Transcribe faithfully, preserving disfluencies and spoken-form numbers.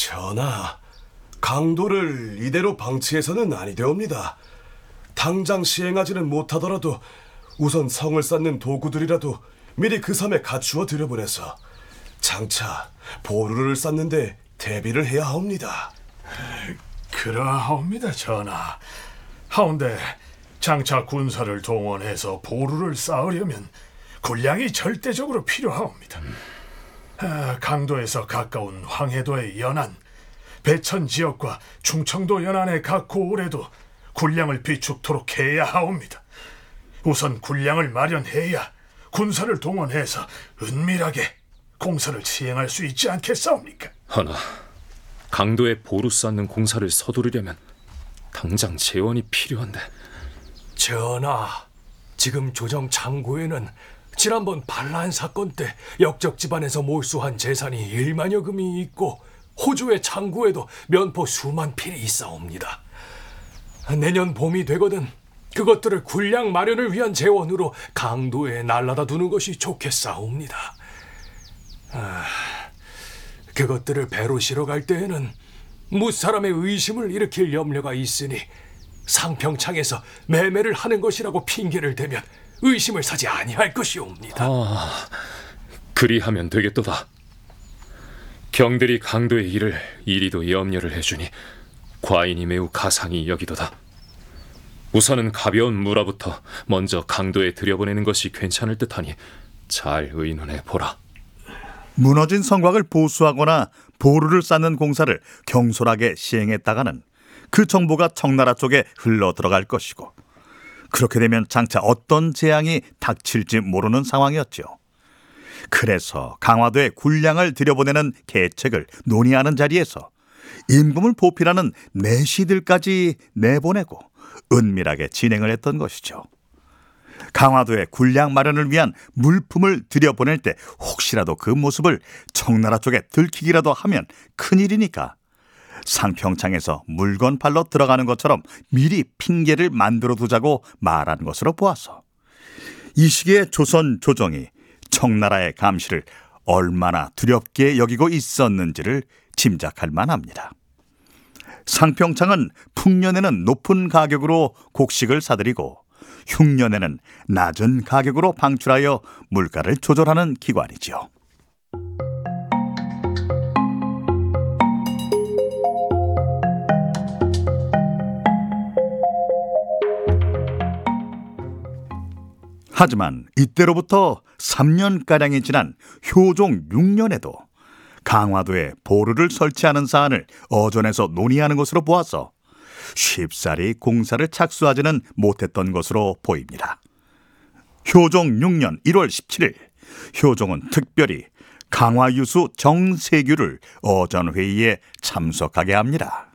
전하, 강도를 이대로 방치해서는 아니 되옵니다. 당장 시행하지는 못하더라도 우선 성을 쌓는 도구들이라도 미리 그 섬에 갖추어 들여보내서 장차 보루를 쌓는데 대비를 해야 하옵니다. 그러하옵니다, 전하. 하운데 장차 군사를 동원해서 보루를 쌓으려면 군량이 절대적으로 필요하옵니다. 아, 강도에서 가까운 황해도의 연안, 배천 지역과 충청도 연안의 각 고을에도 군량을 비축토록 해야 하옵니다. 우선 군량을 마련해야 군사를 동원해서 은밀하게 공사를 시행할 수 있지 않겠사옵니까? 하나, 강도에 보루 쌓는 공사를 서두르려면 당장 재원이 필요한데. 전하, 지금 조정 창고에는 지난번 반란 사건 때 역적 집안에서 몰수한 재산이 일만여 금이 있고 호주의 창고에도 면포 수만 필이 있사옵니다. 내년 봄이 되거든 그것들을 군량 마련을 위한 재원으로 강도에 날라다 두는 것이 좋겠사옵니다. 아, 그것들을 배로 실어 갈 때에는 무사람의 의심을 일으킬 염려가 있으니 상평창에서 매매를 하는 것이라고 핑계를 대면 의심을 사지 아니할 것이옵니다. 아, 그리하면 되겠도다. 경들이 강도의 일을 이리도 염려를 해주니 과인이 매우 가상히 여기도다. 우선은 가벼운 무라부터 먼저 강도에 들여보내는 것이 괜찮을 듯하니 잘 의논해 보라. 무너진 성곽을 보수하거나 보루를 쌓는 공사를 경솔하게 시행했다가는 그 정보가 청나라 쪽에 흘러 들어갈 것이고, 그렇게 되면 장차 어떤 재앙이 닥칠지 모르는 상황이었죠. 그래서 강화도에 군량을 들여보내는 계책을 논의하는 자리에서 임금을 보필하는 내시들까지 내보내고 은밀하게 진행을 했던 것이죠. 강화도에 군량 마련을 위한 물품을 들여보낼 때 혹시라도 그 모습을 청나라 쪽에 들키기라도 하면 큰일이니까 상평창에서 물건 팔러 들어가는 것처럼 미리 핑계를 만들어 두자고 말한 것으로 보아서 이 시기에 조선 조정이 청나라의 감시를 얼마나 두렵게 여기고 있었는지를 짐작할 만합니다. 상평창은 풍년에는 높은 가격으로 곡식을 사들이고 흉년에는 낮은 가격으로 방출하여 물가를 조절하는 기관이지요. 하지만 이때로부터 삼 년가량이 지난 효종 육 년에도 강화도에 보루를 설치하는 사안을 어전에서 논의하는 것으로 보아서 쉽사리 공사를 착수하지는 못했던 것으로 보입니다. 효종 육 년 일월 십칠일 효종은 특별히 강화유수 정세규를 어전회의에 참석하게 합니다.